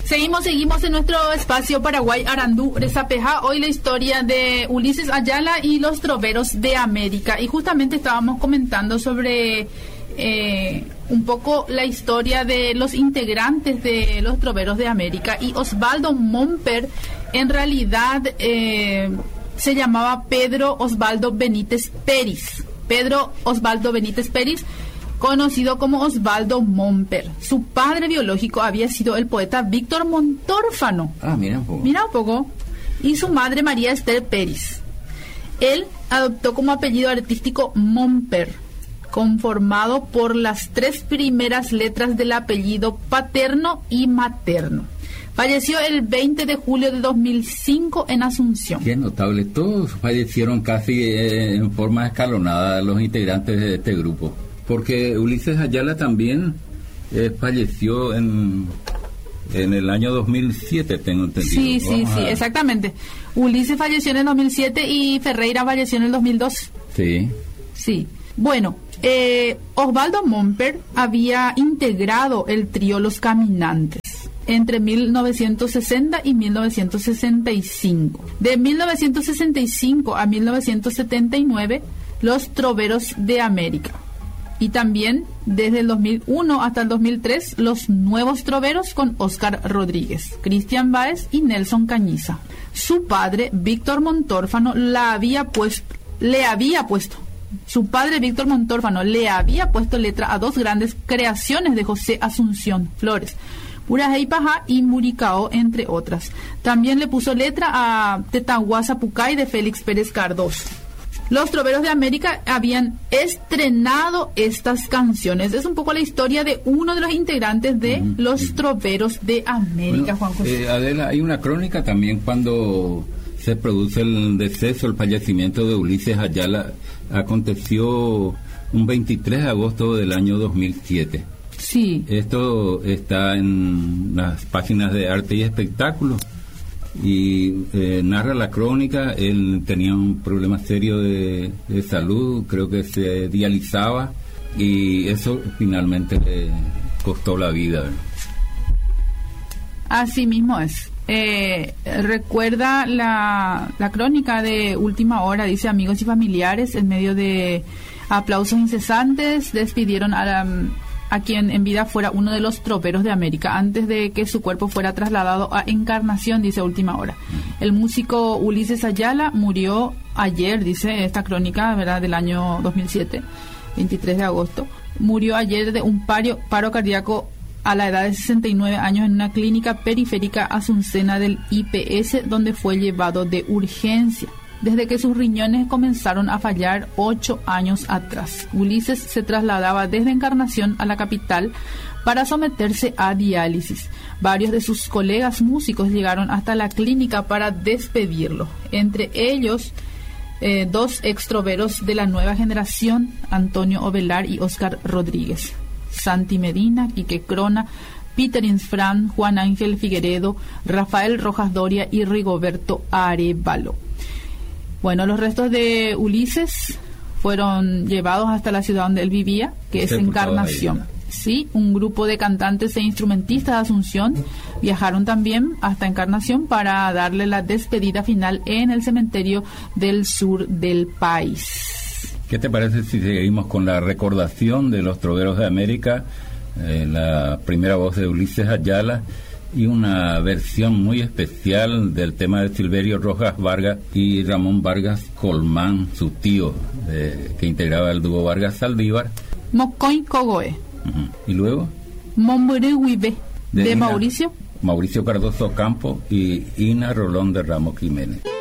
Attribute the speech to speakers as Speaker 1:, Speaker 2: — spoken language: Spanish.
Speaker 1: Seguimos en nuestro espacio Paraguay Arandú Rezapeja. Hoy la historia de Ulises Ayala y los troveros de América. Y justamente estábamos comentando sobre un poco la historia de los integrantes de los troveros de América. Y Osvaldo Momper en realidad se llamaba Pedro Osvaldo Benítez Peris. Pedro Osvaldo Benítez Peris, conocido como Osvaldo Momper. Su padre biológico había sido el poeta Víctor Montórfano.
Speaker 2: Mira un poco.
Speaker 1: Mira un poco. Y su madre María Esther Peris. Él adoptó como apellido artístico Momper, conformado por las 3 primeras letras del apellido paterno y materno. Falleció el 20 de julio de 2005 en Asunción.
Speaker 2: Qué notable. Todos fallecieron casi en forma escalonada, los integrantes de este grupo. Porque Ulises Ayala también falleció en el año 2007, tengo entendido.
Speaker 1: Sí, exactamente. Ulises falleció en el 2007 y Ferreira falleció en el 2002. Sí. Bueno, Osvaldo Momper había integrado el trío Los Caminantes entre 1960 y 1965. De 1965 a 1979, Los Troveros de América. Y también desde el 2001 hasta el 2003, Los Nuevos Troveros con Óscar Rodríguez, Cristian Báez y Nelson Cañiza. Su padre, Víctor Montórfano, le había puesto letra a 2 grandes creaciones de José Asunción Flores, Purajey Pajá y Muricao, entre otras. También le puso letra a Tetahuasa Pucay de Félix Pérez Cardoso. Los Troveros de América habían estrenado estas canciones. Es un poco la historia de uno de los integrantes de Los Troveros de América, Juan José.
Speaker 2: Adela, hay una crónica también cuando se produce el deceso, el fallecimiento de Ulises Ayala. Aconteció un 23 de agosto del año 2007.
Speaker 1: Sí.
Speaker 2: Esto está en las páginas de Arte y Espectáculos y narra la crónica. Él tenía un problema serio de salud, creo que se dializaba y eso finalmente le costó la vida.
Speaker 1: Así mismo es. Recuerda la crónica de Última Hora, dice: amigos y familiares, en medio de aplausos incesantes, despidieron a quien en vida fuera uno de los troveros de América, antes de que su cuerpo fuera trasladado a Encarnación, dice Última Hora. El músico Ulises Ayala murió ayer, dice esta crónica, ¿verdad?, del año 2007, 23 de agosto. Murió ayer de un paro cardíaco a la edad de 69 años en una clínica periférica asuncena del IPS, donde fue llevado de urgencia, desde que sus riñones comenzaron a fallar 8 años atrás. Ulises se trasladaba desde Encarnación a la capital para someterse a diálisis. Varios de sus colegas músicos llegaron hasta la clínica para despedirlo, entre ellos 2 extroveros de la nueva generación, Antonio Ovelar y Óscar Rodríguez, Santi Medina, Quique Crona, Peter Insfran, Juan Ángel Figueredo, Rafael Rojas Doria y Rigoberto Arévalo. Bueno, los restos de Ulises fueron llevados hasta la ciudad donde él vivía, que es Encarnación. Sí, un grupo de cantantes e instrumentistas de Asunción viajaron también hasta Encarnación para darle la despedida final en el cementerio del sur del país.
Speaker 2: ¿Qué te parece si seguimos con la recordación de los Troveros de América? La primera voz de Ulises Ayala y una versión muy especial del tema de Silverio Rojas Vargas y Ramón Vargas Colmán, su tío, que integraba el dúo Vargas Saldívar.
Speaker 1: Mocoy Cogoe.
Speaker 2: Y luego
Speaker 1: Momburuibe de Mauricio
Speaker 2: Cardoso Campo y Ina Rolón de Ramos Jiménez.